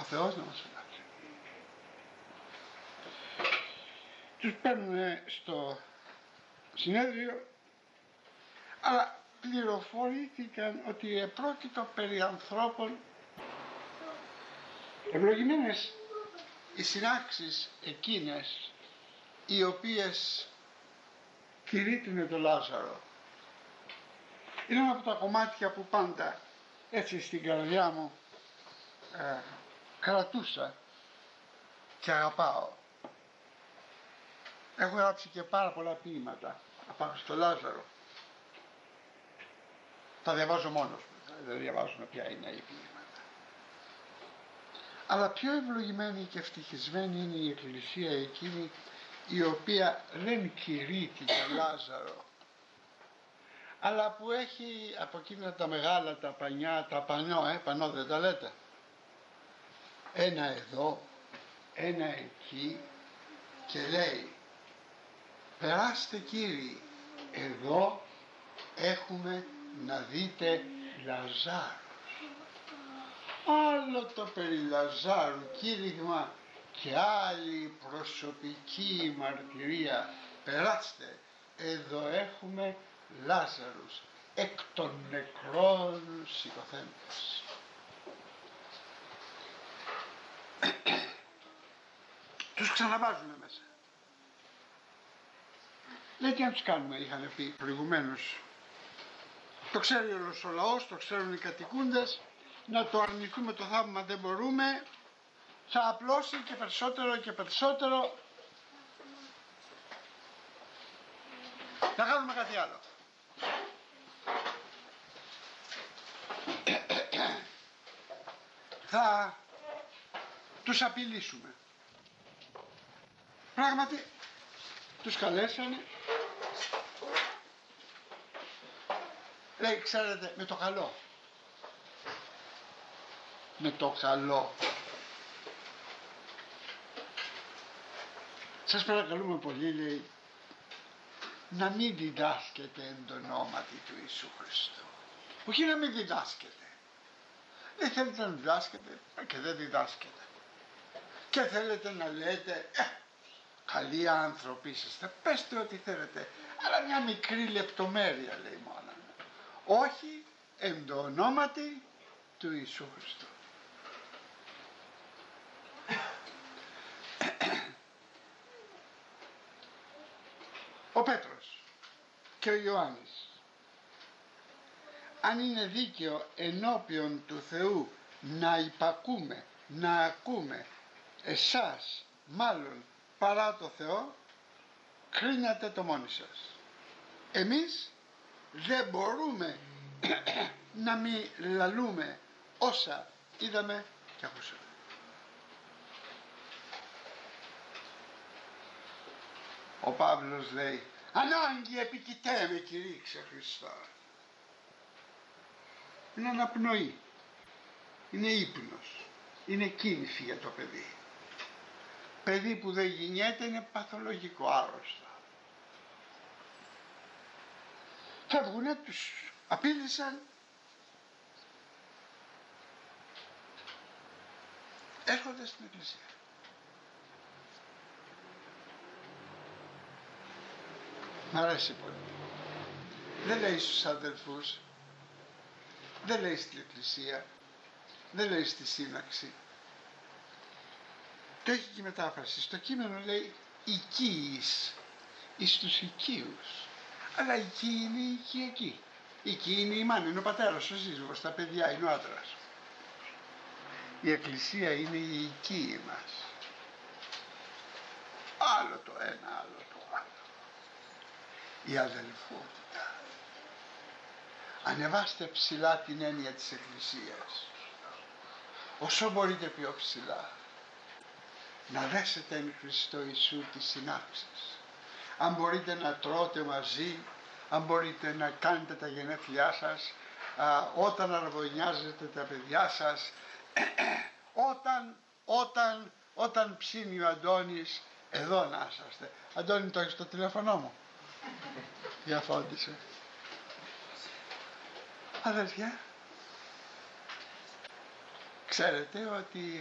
Ο Θεός να μας αλλάξει. Τους παίρνουν στο συνέδριο, αλλά πληροφορήθηκαν ότι επρόκειτο περί ανθρώπων. Ευλογημένες οι συνάξεις εκείνες οι οποίες κηρύττουνε τον Λάζαρο. Είναι ένα από τα κομμάτια που πάντα έτσι στην καρδιά μου κρατούσα και αγαπάω. Έχω γράψει και πάρα πολλά ποίηματα απάνω στο Λάζαρο. Τα διαβάζω μόνος μου, δεν διαβάζουμε ποια είναι η ποίηματα. Αλλά πιο ευλογημένη και ευτυχισμένη είναι η εκκλησία εκείνη η οποία δεν κηρύττει τον Λάζαρο, αλλά που έχει από εκείνα τα μεγάλα τα πανιά, τα πανώ δεν τα λέτε, ένα εδώ, ένα εκεί, και λέει περάστε κύριοι, εδώ έχουμε να δείτε Λαζάρους. Άλλο το περί Λαζάρου κήρυγμα και άλλη προσωπική μαρτυρία. Περάστε, εδώ έχουμε Λάζαρους εκ των νεκρών σηκωθέντες. Τους ξαναβάζουμε μέσα. Λέει τι να τους κάνουμε, είχαν πει προηγουμένως. Το ξέρει όλος ο λαός, το ξέρουν οι κατοικούντες. Να το αρνηθούμε το θαύμα δεν μπορούμε. Θα απλώσει και περισσότερο και περισσότερο. Να κάνουμε κάτι άλλο. Θα τους απειλήσουμε. Πράγματι τους καλέσανε. Λέει ξέρετε, με το καλό. Με το καλό. Σας παρακαλούμε πολύ, λέει, να μην διδάσκετε εν το ονόματι του Ιησού Χριστού. Όχι να μην διδάσκετε. Δεν θέλετε να διδάσκετε και δεν διδάσκετε. Και θέλετε να λέτε καλοί άνθρωποι είσαστε, πέστε ό,τι θέλετε, αλλά μια μικρή λεπτομέρεια λέει μόνο. Όχι εν το ονόματι του Ιησού Χριστού. Ο Πέτρος και ο Ιωάννης, αν είναι δίκαιο ενώπιον του Θεού να υπακούμε, να ακούμε εσάς μάλλον παρά το Θεό, κρίνατε το μόνοι σας. Εμείς δεν μπορούμε να μην λαλούμε όσα είδαμε και ακούσαμε. Ο Παύλος λέει ανάγκη επικοιτέ με κηρύξε Χριστό. Είναι αναπνοή, είναι ύπνος, είναι κίνηση για το παιδί. Παιδί που δεν γεννιέται είναι παθολογικό, άρρωστο. Φεύγουνε, τους απείλησαν, έρχονται στην εκκλησία. Μ' αρέσει πολύ. Δεν λέει στους αδελφούς, δεν λέει στην εκκλησία, δεν λέει στη σύναξη. Το έχει και η μετάφραση. Στο κείμενο λέει οικίης, εις τους οικίους. Αλλά εκεί είναι η οικιακή. Εκεί είναι η μάνα, είναι ο πατέρας, ο σύζυγος, τα παιδιά, είναι ο άντρας. Η εκκλησία είναι η οικία μας. Άλλο το ένα, άλλο το άλλο. Η αδελφότητα. Ανεβάστε ψηλά την έννοια της εκκλησίας. Όσο μπορείτε πιο ψηλά. Να δέσετε εν Χριστώ Ιησού τις συνάξεις. Αν μπορείτε να τρώτε μαζί, αν μπορείτε να κάνετε τα γενέθλιά σας, όταν αραβωνιάζετε τα παιδιά σας, όταν ψήνει ο Αντώνης, εδώ να είσαστε. Αντώνη, το έχεις το τηλέφωνο μου? Διαφώτισε. Αδελφιά, ξέρετε ότι